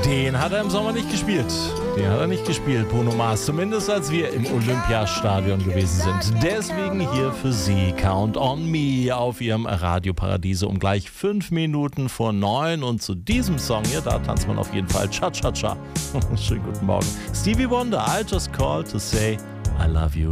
Den hat er im Sommer nicht gespielt. Den hat er nicht gespielt, Bruno Mars. Zumindest als wir im Olympiastadion gewesen sind. Deswegen hier für Sie Count on Me auf Ihrem Radio Paradiso um gleich 5 Minuten vor 9. Und zu diesem Song hier, da tanzt man auf jeden Fall Cha-Cha-Cha. Schönen guten Morgen. Stevie Wonder, I just called to say I love you.